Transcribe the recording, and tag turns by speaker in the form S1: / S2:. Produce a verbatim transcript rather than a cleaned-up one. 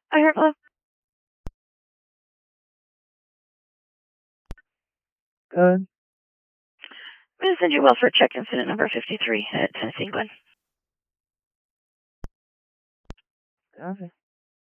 S1: I heard, hello. Good. I'm going to send you welfare check incident number fifty-three at Tennessee Glen. Okay.